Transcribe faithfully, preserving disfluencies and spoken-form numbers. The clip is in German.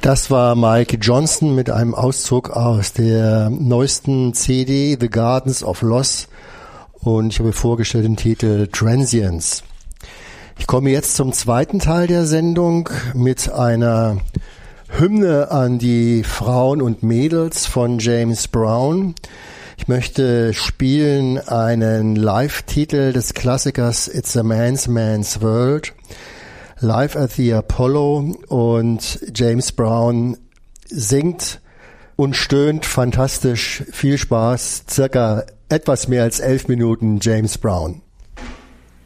Das war Mike Johnson mit einem Auszug aus der neuesten C D The Gardens of Loss und ich habe vorgestellt den Titel Transience. Ich komme jetzt zum zweiten Teil der Sendung mit einer Hymne an die Frauen und Mädels von James Brown. Ich möchte spielen einen Live-Titel des Klassikers It's a Man's Man's World, live at the Apollo, und James Brown singt und stöhnt fantastisch. Viel Spaß, circa etwas mehr als elf Minuten James Brown.